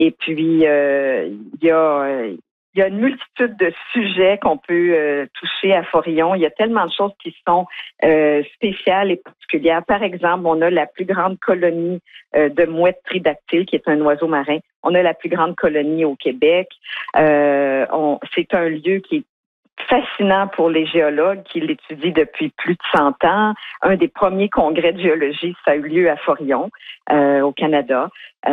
Et puis, il y a une multitude de sujets qu'on peut toucher à Forillon. Il y a tellement de choses qui sont spéciales et particulières. Par exemple, on a la plus grande colonie de mouettes tridactyles, qui est un oiseau marin. On a la plus grande colonie au Québec. C'est un lieu qui est fascinant pour les géologues qui l'étudient depuis plus de 100 ans. Un des premiers congrès de géologie, ça a eu lieu à Forillon, au Canada.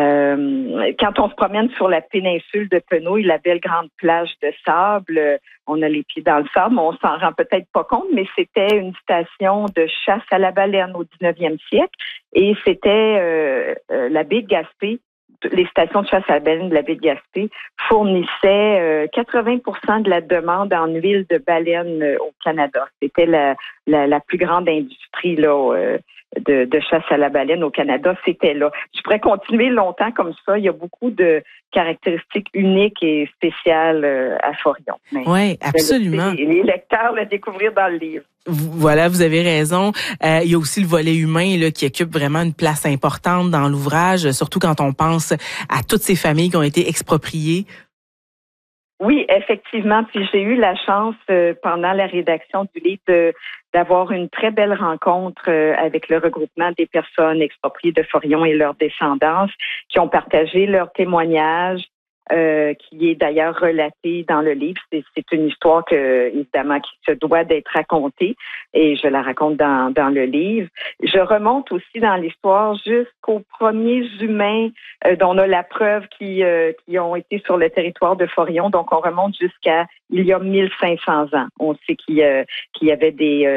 Quand on se promène sur la péninsule de Penauille, la belle grande plage de sable, on a les pieds dans le sable, on s'en rend peut-être pas compte, mais c'était une station de chasse à la baleine au 19e siècle et c'était la baie de Gaspé. Les stations de chasse à la baleine de la baie de Gaspé fournissaient 80% de la demande en huile de baleine au Canada. C'était la plus grande industrie là de chasse à la baleine au Canada. C'était là. Je pourrais continuer longtemps comme ça. Il y a beaucoup de caractéristiques uniques et spéciales à Forillon. Oui, absolument. Les lecteurs le découvrir dans le livre. Voilà, vous avez raison. Il y a aussi le volet humain là qui occupe vraiment une place importante dans l'ouvrage, surtout quand on pense à toutes ces familles qui ont été expropriées. Oui, effectivement. Puis j'ai eu la chance pendant la rédaction du livre d'avoir une très belle rencontre avec le regroupement des personnes expropriées de Forillon et leurs descendants qui ont partagé leurs témoignages. Qui est d'ailleurs relatée dans le livre. C'est une histoire évidemment, qui se doit d'être racontée et je la raconte dans le livre. Je remonte aussi dans l'histoire jusqu'aux premiers humains dont on a la preuve qui ont été sur le territoire de Forillon. Donc, on remonte jusqu'à il y a 1500 ans. On sait qu'il y avait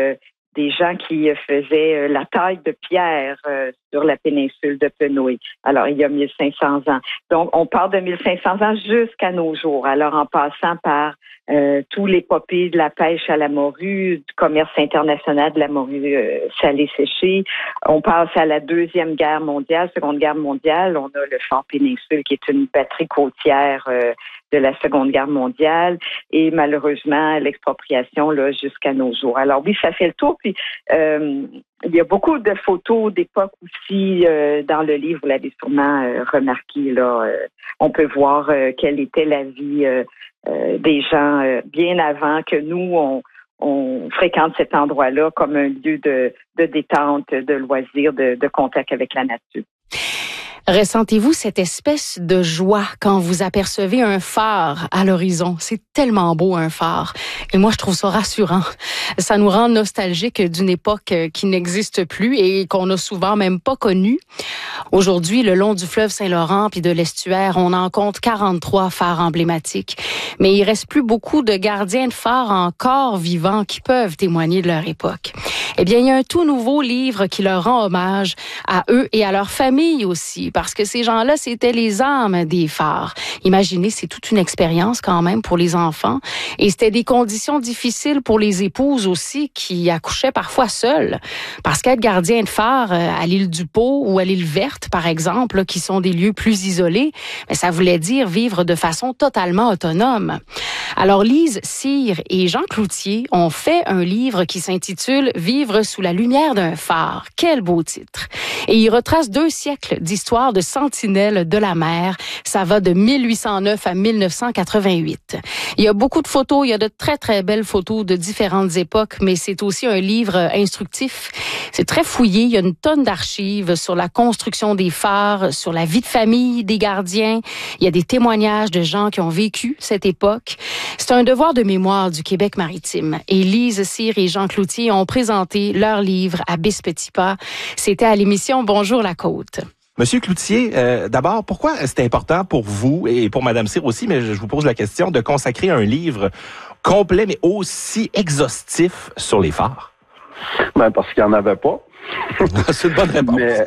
des gens qui faisaient la taille de pierre sur la péninsule de Penauille. Alors, il y a 1500 ans. Donc, on part de 1500 ans jusqu'à nos jours. Alors, en passant par tous l'épopée de la pêche à la morue, du commerce international de la morue salée séchée, on passe à la Deuxième Guerre mondiale, Seconde Guerre mondiale. On a le Fort Péninsule, qui est une batterie côtière de la Seconde Guerre mondiale et malheureusement l'expropriation là jusqu'à nos jours. Alors oui, ça fait le tour. Puis il y a beaucoup de photos d'époque aussi dans le livre. Vous l'avez sûrement remarqué là. On peut voir quelle était la vie des gens bien avant que nous on fréquente cet endroit-là comme un lieu de détente, de loisirs, de contact avec la nature. Ressentez-vous cette espèce de joie quand vous apercevez un phare à l'horizon? C'est tellement beau, un phare. Et moi, je trouve ça rassurant. Ça nous rend nostalgiques d'une époque qui n'existe plus et qu'on n'a souvent même pas connue. Aujourd'hui, le long du fleuve Saint-Laurent puis de l'estuaire, on en compte 43 phares emblématiques. Mais il reste plus beaucoup de gardiens de phares encore vivants qui peuvent témoigner de leur époque. Eh bien, il y a un tout nouveau livre qui leur rend hommage à eux et à leur famille aussi, parce que ces gens-là, c'était les âmes des phares. Imaginez, c'est toute une expérience quand même pour les enfants. Et c'était des conditions difficiles pour les épouses aussi, qui accouchaient parfois seules. Parce qu'être gardien de phare à l'île du Pô ou à l'île Verte, par exemple, là, qui sont des lieux plus isolés, mais ça voulait dire vivre de façon totalement autonome. Alors, Lise Cyr et Jean Cloutier ont fait un livre qui s'intitule « Vivre sous la lumière d'un phare ». Quel beau titre! Et il retrace 2 siècles d'histoire de sentinelles de la mer. Ça va de 1809 à 1988. Il y a beaucoup de photos, il y a de très, très belles photos de différentes époques, mais c'est aussi un livre instructif. C'est très fouillé, il y a une tonne d'archives sur la construction des phares, sur la vie de famille des gardiens. Il y a des témoignages de gens qui ont vécu cette époque. C'est un devoir de mémoire du Québec maritime. Et Lise Cyr et Jean Cloutier ont présenté leur livre à Bis-Petit-Pas. C'était à l'émission Bonjour la Côte. Monsieur Cloutier, d'abord, pourquoi c'est important pour vous et pour Madame Cyr aussi, mais je vous pose la question, de consacrer un livre complet mais aussi exhaustif sur les phares? Ben parce qu'il n'y en avait pas. C'est une bonne réponse. Mais...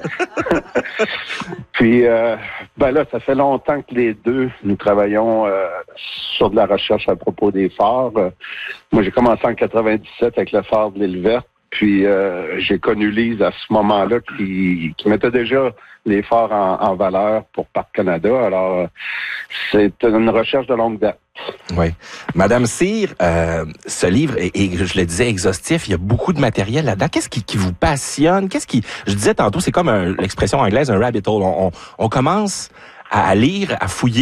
Puis, ben là, ça fait longtemps que les deux, nous travaillons sur de la recherche à propos des phares. Moi, j'ai commencé en 97 avec le phare de l'île Verte. Puis, j'ai connu Lise à ce moment-là qui mettait déjà les phares en valeur pour Parc Canada. Alors, c'est une recherche de longue date. Oui. Madame Cyr, ce livre est, je le disais, exhaustif. Il y a beaucoup de matériel là-dedans. Qu'est-ce qui vous passionne? Je disais tantôt, c'est comme l'expression anglaise, un rabbit hole. On commence à lire, à fouiller